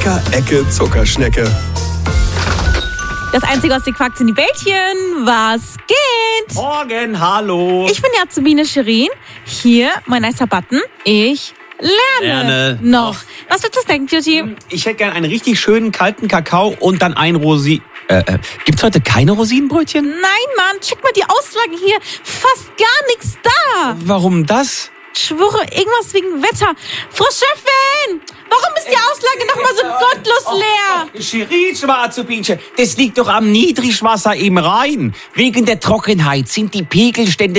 Lecker Ecke Zuckerschnecke. Das Einzige, was dir quackt, sind die Bällchen. Was geht? Morgen, hallo. Ich bin die Azubine Shirin. Hier, mein nicer Button. Ich lerne noch. Was willst du denken, Beauty? Ich hätte gern einen richtig schönen kalten Kakao und dann ein Gibt's heute keine Rosinenbrötchen? Nein, Mann, check mal die Auslagen hier. Fast gar nichts da. Warum das? Ich schwöre, irgendwas wegen Wetter. Frau Chefin, warum ist die Auslage nochmal so gottlos leer? Shirin, Schwarzubinchen, das liegt doch am Niedrigwasser im Rhein. Wegen der Trockenheit sind die Pegelstände